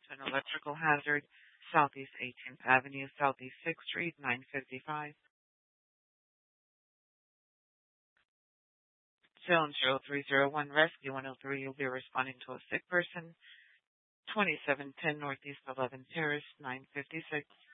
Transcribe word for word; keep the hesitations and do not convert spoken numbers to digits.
to an electrical hazard, Southeast eighteenth Avenue, Southeast sixth Street, nine fifty-five. Zone zero three zero one, Rescue one oh three, you'll be responding to a sick person. twenty-seven ten Northeast eleventh Terrace, nine fifty-six.